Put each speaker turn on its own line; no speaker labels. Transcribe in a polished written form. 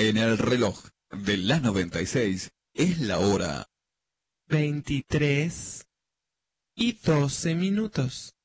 En el reloj de la 96 es la hora
23:12.